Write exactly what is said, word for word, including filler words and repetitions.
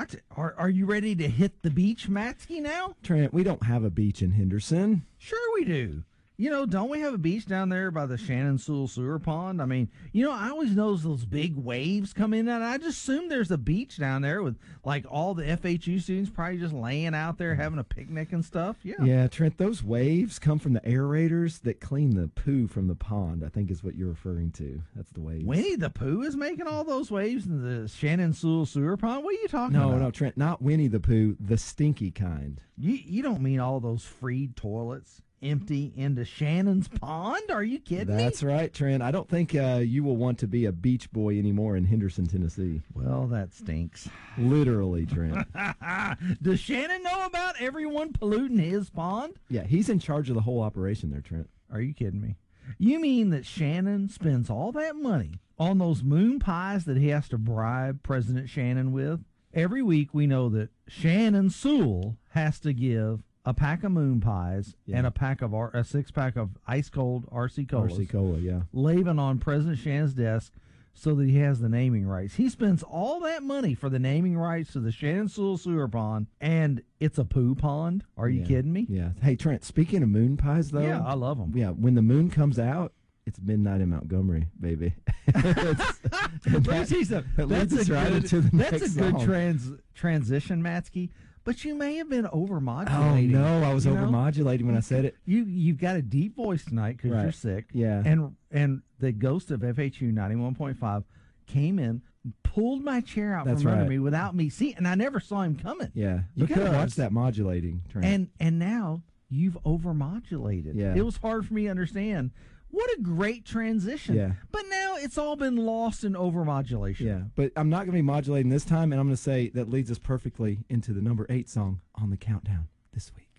I t- are, are you ready to hit the beach, Matsky, now? Trent, we don't have a beach in Henderson. Sure we do. You know, don't we have a beach down there by the Shannon Sewell Sewer Pond? I mean, you know, I always notice those big waves come in, and I just assume there's a beach down there with, like, all the F H U students probably just laying out there having a picnic and stuff. Yeah. Yeah, Trent, those waves come from the aerators that clean the poo from the pond, I think is what you're referring to. That's the waves. Winnie the Pooh is making all those waves in the Shannon Sewell Sewer Pond? What are you talking no, about? No, no, Trent, not Winnie the Pooh, the stinky kind. You, you don't mean all those freed toilets empty into Shannon's Pond? Are you kidding That's me? That's right, Trent. I don't think uh, you will want to be a beach boy anymore in Henderson, Tennessee. Well, that stinks. Literally, Trent. Does Shannon know about everyone polluting his pond? Yeah, he's in charge of the whole operation there, Trent. Are you kidding me? You mean that Shannon spends all that money on those moon pies that he has to bribe President Shannon with? Every week we know that Shannon Sewell has to give a pack of moon pies yeah. and a pack of R- a six pack of ice cold R C colas. R C cola, yeah. Leaving on President Shannon's desk so that he has the naming rights. He spends all that money for the naming rights to the Shannon Sewell Sewer Pond, and it's a poo pond. Are you yeah. kidding me? Yeah. Hey, Trent, speaking of moon pies, though. Yeah, I love them. Yeah, when the moon comes out, it's midnight in Montgomery, baby. Let me see something. That's a right good, into the that's next a good song. trans, transition, Matsky. But you may have been Oh, overmodulating. no, I was you know? overmodulating when I said it. You, you've got a deep voice tonight because Right. you're sick. Yeah. And and the ghost of F H U ninety-one point five came in, pulled my chair out That's from under right. me without me seeing, and I never saw him coming. Yeah. You got to Because- watch that modulating, Trent. And and now you've overmodulated. Yeah. It was hard for me to understand. What a great transition. Yeah. But now it's all been lost in overmodulation. Yeah, but I'm not going to be modulating this time, and I'm going to say that leads us perfectly into the number eight song on the countdown this week.